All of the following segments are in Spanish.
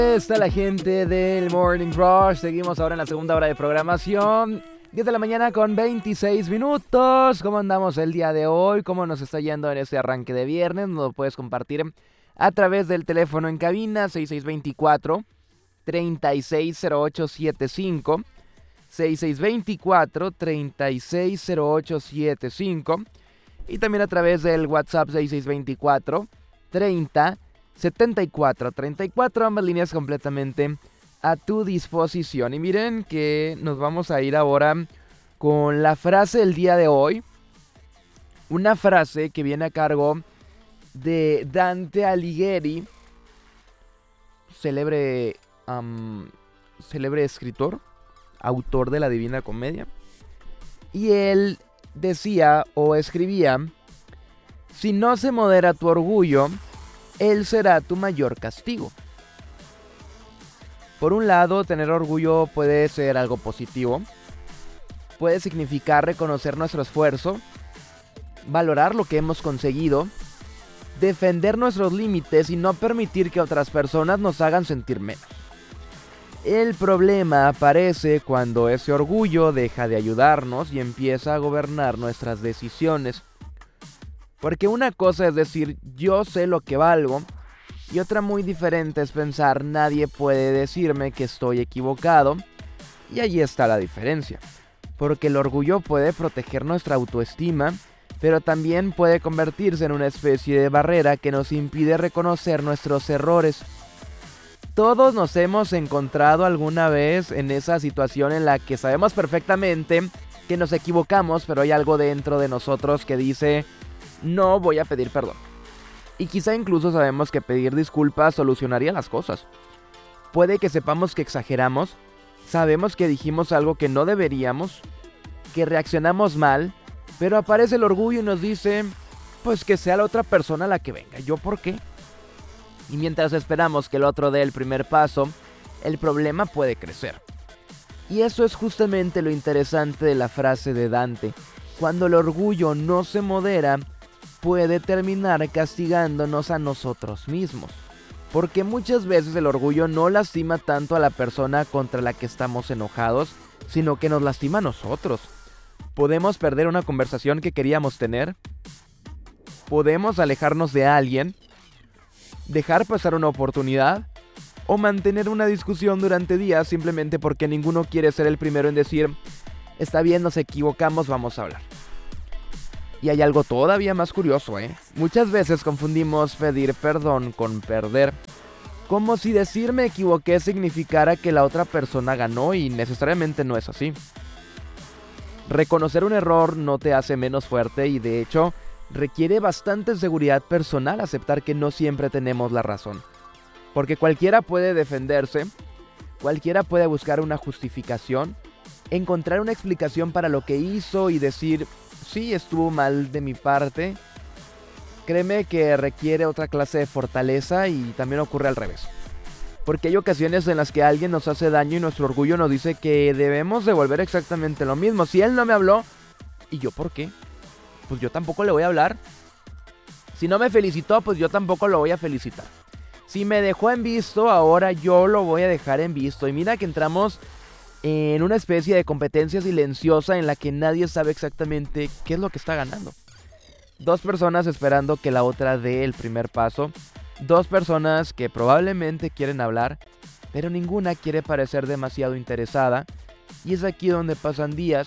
Está la gente del Morning Rush. Seguimos ahora en la segunda hora de programación. 10 de la mañana con 26 minutos. ¿Cómo andamos el día de hoy? ¿Cómo nos está yendo en este arranque de viernes? Nos lo puedes compartir a través del teléfono en cabina 6624-360875. 6624-360875. Y también a través del WhatsApp 6624-30-7434. Ambas líneas completamente a tu disposición. Y miren que nos vamos a ir ahora con la frase del día de hoy. Una frase que viene a cargo de Dante Alighieri, célebre escritor, autor de la Divina Comedia. Y él decía o escribía: si no se modera tu orgullo, él será tu mayor castigo. Por un lado, tener orgullo puede ser algo positivo. Puede significar reconocer nuestro esfuerzo, valorar lo que hemos conseguido, defender nuestros límites y no permitir que otras personas nos hagan sentir menos. El problema aparece cuando ese orgullo deja de ayudarnos y empieza a gobernar nuestras decisiones. Porque una cosa es decir yo sé lo que valgo, y otra muy diferente es pensar nadie puede decirme que estoy equivocado. Y allí está la diferencia. Porque el orgullo puede proteger nuestra autoestima, pero también puede convertirse en una especie de barrera que nos impide reconocer nuestros errores. Todos nos hemos encontrado alguna vez en esa situación en la que sabemos perfectamente que nos equivocamos, pero hay algo dentro de nosotros que dice no voy a pedir perdón. Y quizá incluso sabemos que pedir disculpas solucionaría las cosas. Puede que sepamos que exageramos, sabemos que dijimos algo que no deberíamos, que reaccionamos mal, pero aparece el orgullo y nos dice pues que sea la otra persona la que venga, ¿yo por qué? Y mientras esperamos que el otro dé el primer paso, el problema puede crecer. Y eso es justamente lo interesante de la frase de Dante. Cuando el orgullo no se modera, puede terminar castigándonos a nosotros mismos. Porque muchas veces el orgullo no lastima tanto a la persona contra la que estamos enojados, sino que nos lastima a nosotros. Podemos perder una conversación que queríamos tener. Podemos alejarnos de alguien, dejar pasar una oportunidad o mantener una discusión durante días simplemente porque ninguno quiere ser el primero en decir está bien, nos equivocamos, vamos a hablar. Y hay algo todavía más curioso, Muchas veces confundimos pedir perdón con perder. Como si decir me equivoqué significara que la otra persona ganó, y necesariamente no es así. Reconocer un error no te hace menos fuerte y de hecho requiere bastante seguridad personal aceptar que no siempre tenemos la razón. Porque cualquiera puede defenderse, cualquiera puede buscar una justificación, encontrar una explicación para lo que hizo y decir sí, estuvo mal de mi parte. Créeme que requiere otra clase de fortaleza y también ocurre al revés. Porque hay ocasiones en las que alguien nos hace daño y nuestro orgullo nos dice que debemos devolver exactamente lo mismo. Si él no me habló, ¿y yo por qué? Pues yo tampoco le voy a hablar. Si no me felicitó, pues yo tampoco lo voy a felicitar. Si me dejó en visto, ahora yo lo voy a dejar en visto. Y mira que entramos en una especie de competencia silenciosa en la que nadie sabe exactamente qué es lo que está ganando. Dos personas esperando que la otra dé el primer paso. Dos personas que probablemente quieren hablar, pero ninguna quiere parecer demasiado interesada. Y es aquí donde pasan días,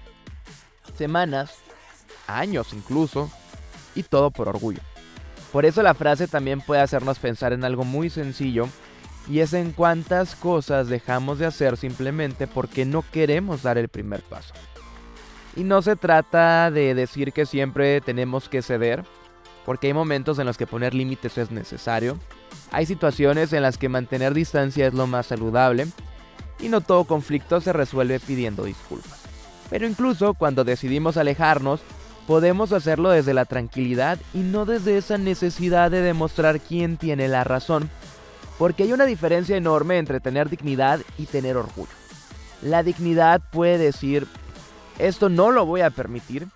semanas, años incluso, y todo por orgullo. Por eso la frase también puede hacernos pensar en algo muy sencillo, y es en cuántas cosas dejamos de hacer simplemente porque no queremos dar el primer paso. Y no se trata de decir que siempre tenemos que ceder, porque hay momentos en los que poner límites es necesario. Hay situaciones en las que mantener distancia es lo más saludable, y no todo conflicto se resuelve pidiendo disculpas. Pero incluso cuando decidimos alejarnos, podemos hacerlo desde la tranquilidad y no desde esa necesidad de demostrar quién tiene la razón. Porque hay una diferencia enorme entre tener dignidad y tener orgullo. La dignidad puede decir, esto no lo voy a permitir.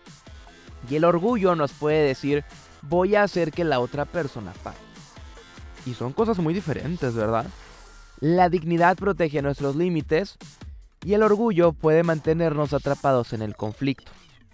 Y el orgullo nos puede decir, voy a hacer que la otra persona pague. Y son cosas muy diferentes, ¿verdad? La dignidad protege nuestros límites y el orgullo puede mantenernos atrapados en el conflicto.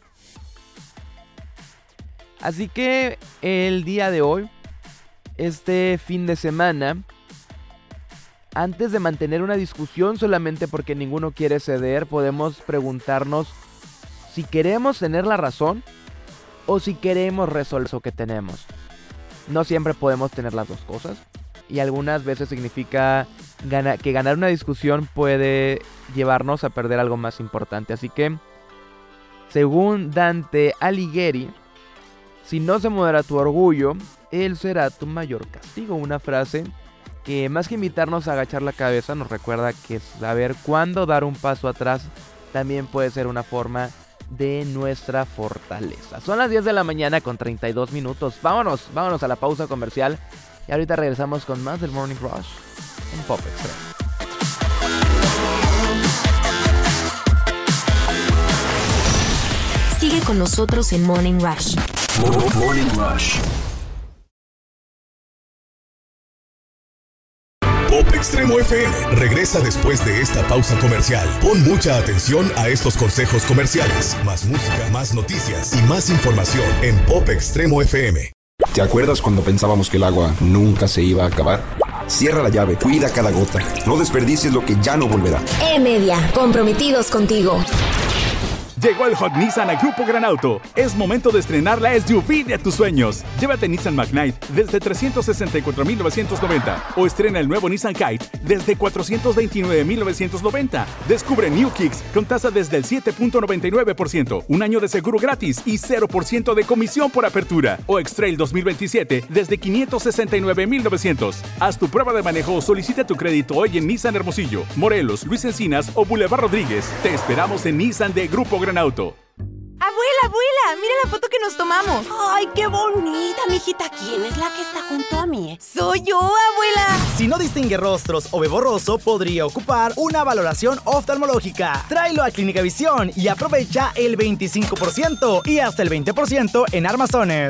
Así que el día de hoy, este fin de semana, antes de mantener una discusión solamente porque ninguno quiere ceder, podemos preguntarnos si queremos tener la razón o si queremos resolver eso que tenemos. No siempre podemos tener las dos cosas y algunas veces significa que ganar una discusión puede llevarnos a perder algo más importante. Así que, según Dante Alighieri, si no se modera tu orgullo, él será tu mayor castigo. Una frase que más que invitarnos a agachar la cabeza nos recuerda que saber cuándo dar un paso atrás también puede ser una forma de nuestra fortaleza. Son las 10 de la mañana con 32 minutos. Vámonos a la pausa comercial y ahorita regresamos con más del Morning Rush en Pop Extremo. Sigue con nosotros en Morning Rush. Morning Rush. Pop Extremo FM regresa después de esta pausa comercial. Pon mucha atención a estos consejos comerciales. Más música, más noticias y más información en Pop Extremo FM. ¿Te acuerdas cuando pensábamos que el agua nunca se iba a acabar? Cierra la llave, cuida cada gota. No desperdicies lo que ya no volverá. E-Media, comprometidos contigo. Llegó el Hot Nissan a Grupo Gran Auto. Es momento de estrenar la SUV de tus sueños. Llévate Nissan Magnite desde 364,990 o estrena el nuevo Nissan Kite desde 429,990. Descubre New Kicks con tasa desde el 7.99%, un año de seguro gratis y 0% de comisión por apertura. O X-Trail 2027 desde 569,900. Haz tu prueba de manejo o solicita tu crédito hoy en Nissan Hermosillo, Morelos, Luis Encinas o Boulevard Rodríguez. Te esperamos en Nissan de Grupo Gran Auto. Abuela, mira la foto que nos tomamos. ¡Ay, qué bonita, mijita! ¿Quién es la que está junto a mí? ¡Soy yo, abuela! Si no distingue rostros o ve borroso, podría ocupar una valoración oftalmológica. Tráelo a Clínica Visión y aprovecha el 25% y hasta el 20% en armazones.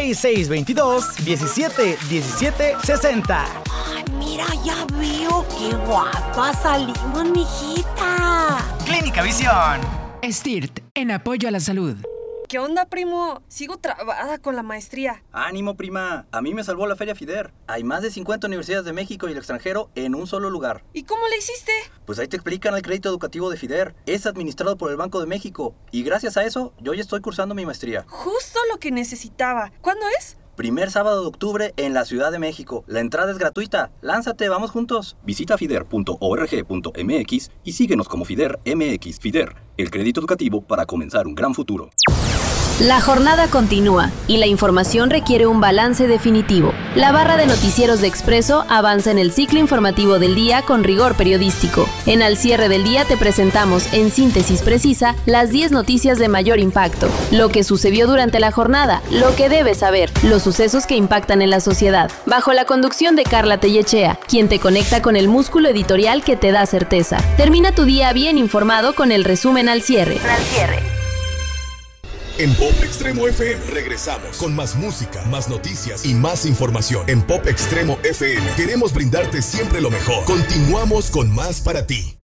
6622-171760. ¡Ay, mira, ya veo! ¡Qué guapa salimos, mijita! Clínica Visión. STIRT, en apoyo a la salud. ¿Qué onda, primo? Sigo trabada con la maestría. ¡Ánimo, prima! A mí me salvó la Feria FIDER. Hay más de 50 universidades de México y el extranjero en un solo lugar. ¿Y cómo le hiciste? Pues ahí te explican el crédito educativo de FIDER. Es administrado por el Banco de México. Y gracias a eso, yo ya estoy cursando mi maestría. Justo lo que necesitaba. ¿Cuándo es? Primer sábado de octubre en la Ciudad de México. La entrada es gratuita. Lánzate, vamos juntos. Visita fider.org.mx y síguenos como FIDER MX. FIDER, el crédito educativo para comenzar un gran futuro. La jornada continúa y la información requiere un balance definitivo. La barra de noticieros de Expreso avanza en el ciclo informativo del día con rigor periodístico. En Al Cierre del Día te presentamos en síntesis precisa las 10 noticias de mayor impacto, lo que sucedió durante la jornada, lo que debes saber, los sucesos que impactan en la sociedad, bajo la conducción de Carla Tellechea, quien te conecta con el músculo editorial que te da certeza. Termina tu día bien informado con el resumen Al Cierre. En Pop Extremo FM regresamos con más música, más noticias y más información. En Pop Extremo FM queremos brindarte siempre lo mejor. Continuamos con más para ti.